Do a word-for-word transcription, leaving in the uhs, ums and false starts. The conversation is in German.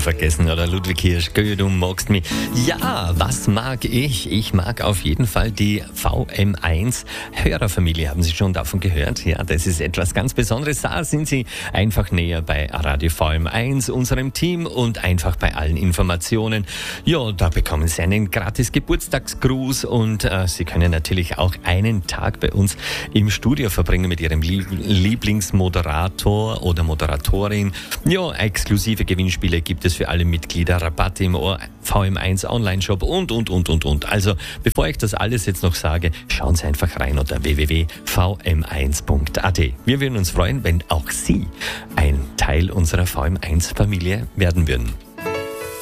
unvergessen, oder Ludwig Hirsch, Gö, du magst mich. Ja, was mag ich? Ich mag auf jeden Fall die V M eins Hörerfamilie. Haben Sie schon davon gehört? Ja, das ist etwas ganz Besonderes. Da sind Sie einfach näher bei Radio V M eins, unserem Team, und einfach bei allen Informationen. Ja, da bekommen Sie einen gratis Geburtstagsgruß und äh, Sie können natürlich auch einen Tag bei uns im Studio verbringen mit Ihrem Lieb- Lieblingsmoderator oder Moderatorin. Ja, exklusive Gewinnspiele gibt es für alle Mitglieder, Rabatte im V M eins Online-Shop und, und, und, und, und. Also, bevor ich das alles jetzt noch sage, schauen Sie einfach rein unter w w w punkt v m eins punkt a t. Wir würden uns freuen, wenn auch Sie ein Teil unserer V M eins Familie werden würden.